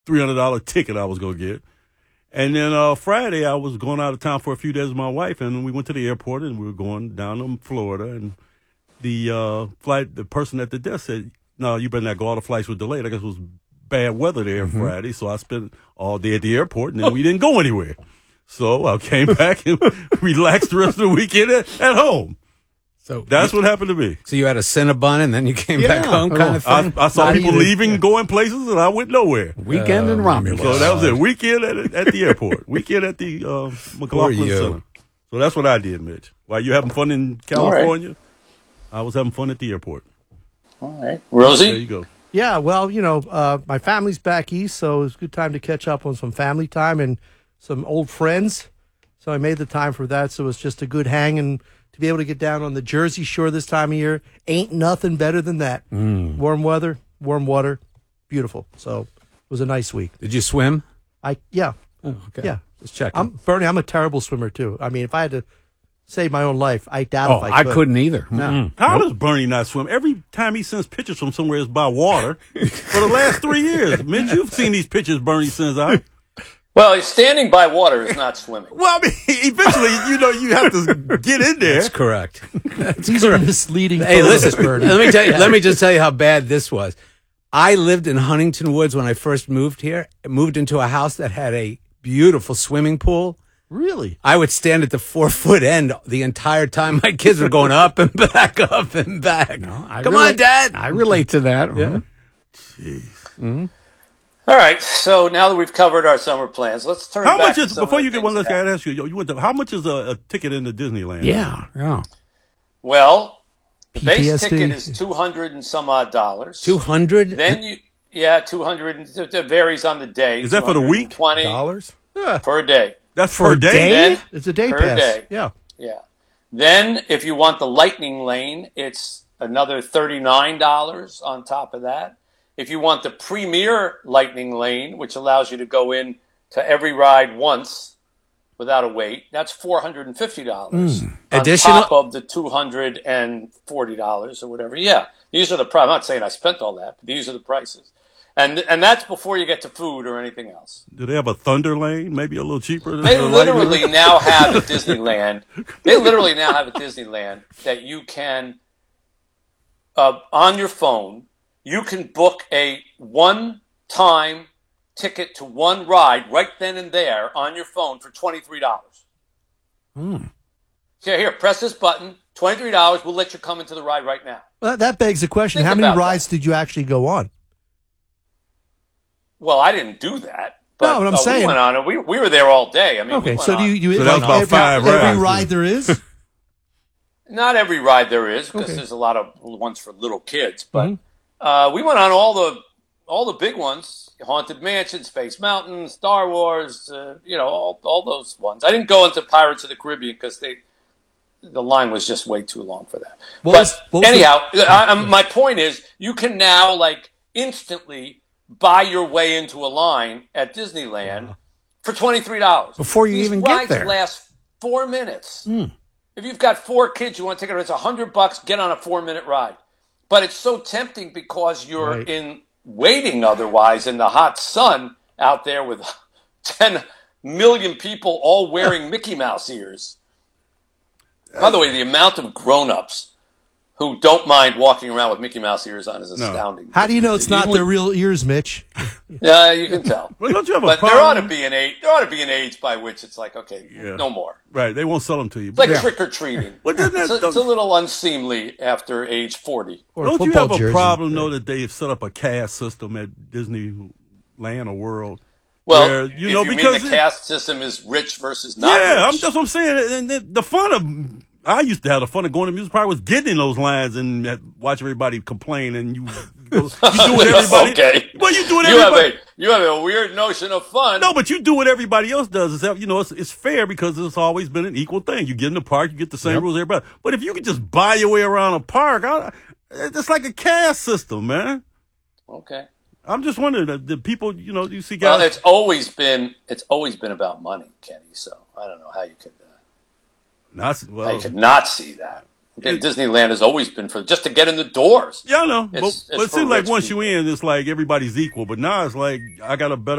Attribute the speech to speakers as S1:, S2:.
S1: $300 ticket I was going to get. And then Friday, I was going out of town for a few days with my wife, and we went to the airport, and we were going down to Florida. And the person at the desk said, "No, you better not go. All the flights were delayed. I guess it was bad weather there Friday, so I spent all day at the airport, and then we didn't go anywhere. So I came back and relaxed the rest of the weekend at home. So that's what happened to me.
S2: So you had a Cinnabon and then you came back home kind of thing?
S1: I saw people leaving, going places, and I went nowhere.
S3: Weekend in Romulus.
S1: So that was it. Weekend at the airport. Weekend at the McLaughlin Center. So that's what I did, Mitch. While you having fun in California, I was having fun at the airport.
S4: All right. Rosie?
S1: There you go.
S5: Yeah, well, my family's back east, so it was a good time to catch up on some family time and some old friends. So I made the time for that. So it was just a good hang, and to be able to get down on the Jersey Shore this time of year, ain't nothing better than that. Warm weather, warm water, beautiful. So it was a nice week.
S2: Did you swim?
S5: Yeah.
S2: Oh, okay.
S5: Yeah.
S2: Just checking.
S5: Bernie, I'm a terrible swimmer, too. I mean, if I had to save my own life, I doubt if I could.
S3: I couldn't either.
S5: No.
S1: How does Bernie not swim? Every time he sends pictures from somewhere, it's by water. For the last 3 years. Mitch, you've seen these pictures Bernie sends out.
S4: Well, standing by water is not swimming.
S1: Well, I mean, eventually, you have to get in there.
S2: That's correct.
S5: These are misleading.
S2: Hey, listen, let me just tell you how bad this was. I lived in Huntington Woods when I first moved here. Moved into a house that had a beautiful swimming pool.
S5: Really?
S2: I would stand at the 4-foot end the entire time. My kids were going up and back, up and back.
S3: No,
S2: Come on, Dad.
S3: I relate to that.
S2: Yeah.
S1: Jeez.
S2: Mm-hmm.
S4: All right, so now that we've covered our summer plans, let's turn
S1: How
S4: back
S1: much
S4: to
S1: is,
S4: some
S1: before
S4: of the
S1: you get
S4: things
S1: one, let's
S4: that
S1: ask you, how much is a ticket into Disneyland?
S3: Yeah.
S4: Well, the base
S5: PTSD.
S4: ticket is $200 and some odd dollars.
S2: 200?
S4: Then 200. It varies on the day.
S1: Is that for the week?
S4: $20
S5: Yeah.
S4: per day.
S1: That's for a day?
S4: Then,
S5: It's a day
S4: per
S5: pass.
S4: day.
S5: Yeah.
S4: Yeah. Then, if you want the Lightning Lane, it's another $39 on top of that. If you want the Premier Lightning Lane, which allows you to go in to every ride once without a wait, that's $450 on
S2: Additional-
S4: top of the $240 or whatever. Yeah, these are the prices. I'm not saying I spent all that, but these are the prices. And that's before you get to food or anything else.
S1: Do they have a Thunder Lane? Maybe a little cheaper? Than
S4: They
S1: the
S4: literally
S1: Lightning?
S4: now have at Disneyland. They literally now have at Disneyland that you can, on your phone, you can book a one-time ticket to one ride right then and there on your phone for $23. Here, press this button. $23. We'll let you come into the ride right now.
S5: Well, that begs the question:
S4: Think
S5: how many
S4: about
S5: rides did you actually go on?
S4: Well, I didn't do that. But,
S5: No, what I'm saying-
S4: we went on it. We were there all day. I mean, we
S5: Okay,
S4: went
S5: so
S4: on.
S1: So that was about five
S5: every
S1: rides.
S5: ride there is?
S4: Not every ride there is, because
S5: Okay.
S4: there's a lot of ones for little kids. But we went on all the big ones: Haunted Mansion, Space Mountain, Star Wars. All those ones. I didn't go into Pirates of the Caribbean because the line was just way too long for that.
S5: What
S4: But
S5: was the-
S4: anyhow, my point is, you can now instantly buy your way into a line at Disneyland for $23
S3: Before you even get
S4: rides
S3: there.
S4: last 4 minutes. If you've got 4 kids, you want to take it. It's $100. Get on a 4-minute ride. But it's so tempting because you're
S5: Right.
S4: in waiting otherwise in the hot sun out there with 10 million people all wearing Mickey Mouse ears. By the way, the amount of grown-ups who don't mind walking around with Mickey Mouse ears on is astounding.
S5: How do you know it's not their real ears, Mitch?
S4: Yeah, you can tell.
S1: Well, don't you have a
S4: But
S1: problem?
S4: there ought to be an age. There ought to be an age by which it's like, okay, no more.
S1: Right, they won't sell them to you.
S4: It's like trick or treating.
S1: Well, doesn't that-
S4: It's a little unseemly after age 40.
S5: Or
S1: Don't you
S5: football
S1: have a
S5: jersey?
S1: problem, though, that they've set up a caste system at Disneyland or World?
S4: Well,
S1: where,
S4: if you mean
S1: because
S4: the
S1: it-
S4: caste system is rich versus not
S1: Yeah,
S4: rich.
S1: that's what I'm saying. And the fun of, I used to have the fun of going to music park was getting in those lines and watch everybody complain, and you do what everybody.
S4: Okay.
S1: Well, you do what
S4: you
S1: everybody.
S4: have a weird notion of fun.
S1: No, but you do what everybody else does. It's fair because it's always been an equal thing. You get in the park, you get the same rules as everybody. But if you could just buy your way around a park, it's like a caste system, man.
S4: Okay.
S1: I'm just wondering, the people, you see
S4: Well,
S1: guys.
S4: it's always been about money, Kenny. So I don't know how you could
S1: Not,
S4: how
S1: well,
S4: you could not see that. Disneyland has always been for just to get in the doors.
S1: Yeah, I know. But
S4: It's
S1: it
S4: for
S1: seems like
S4: rich
S1: once
S4: people.
S1: you in, it's like everybody's equal. But now it's like I got a better